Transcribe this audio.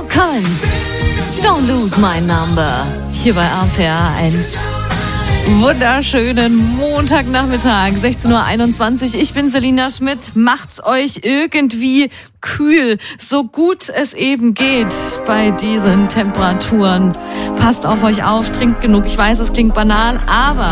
Collins, Don't Lose My Number, hier bei RPA 1. Wunderschönen Montagnachmittag, 16:21 Uhr. Ich bin Selina Schmidt. Macht's euch irgendwie kühl, so gut es eben geht bei diesen Temperaturen. Passt auf euch auf, trinkt genug. Ich weiß, es klingt banal, aber